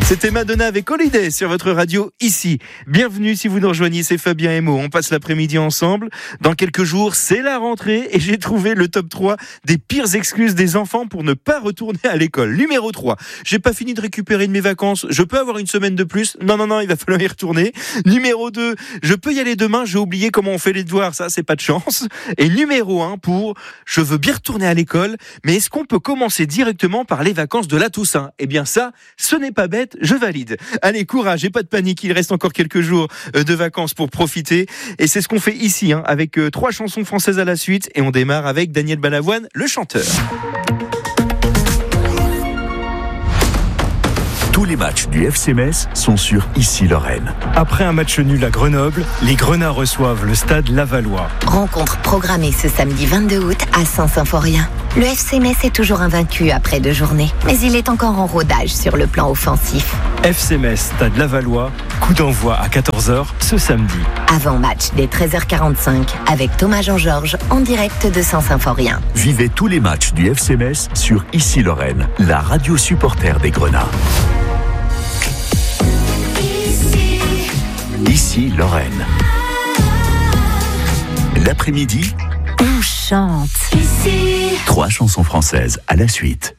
C'était Madonna avec Holiday sur votre radio ici. Bienvenue si vous nous rejoignez, c'est Fabien et Mo. On passe l'après-midi ensemble. Dans quelques jours, c'est la rentrée et j'ai trouvé le top 3 des pires excuses des enfants pour ne pas retourner à l'école. Numéro 3, j'ai pas fini de récupérer de mes vacances, je peux avoir une semaine de plus. Non, il va falloir y retourner. Numéro 2, je peux y aller demain, j'ai oublié comment on fait les devoirs, ça c'est pas de chance. Et numéro 1 pour, je veux bien retourner à l'école, mais est-ce qu'on peut commencer directement par les vacances de la Toussaint ? Eh bien ça, ce n'est pas bête. Je valide. Allez, courage et pas de panique, il reste encore quelques jours de vacances pour profiter. Et c'est ce qu'on fait ici, avec 3 chansons françaises à la suite. Et on démarre avec Daniel Balavoine, le chanteur. Tous les matchs du FC Metz sont sur Ici Lorraine. Après un match nul à Grenoble, les Grenats reçoivent le stade Lavallois. Rencontre programmée ce samedi 22 août à Saint-Symphorien. Le FC Metz est toujours invaincu après 2 journées, mais il est encore en rodage sur le plan offensif. FC Metz, stade Lavallois, coup d'envoi à 14h ce samedi. Avant-match dès 13h45 avec Thomas Jean-Georges en direct de Saint-Symphorien. Vivez tous les matchs du FC Metz sur Ici Lorraine, la radio supporter des Grenats. Ici Lorraine. L'après-midi, On chante. 3 chansons françaises à la suite.